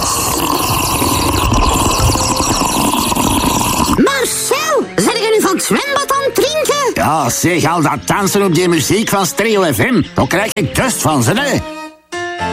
Marcel, zijn jij nu van het zwembad aan het drinken? Ja, zeg, al dat dansen op die muziek van Stereo FM. Daar krijg ik dorst van, hè.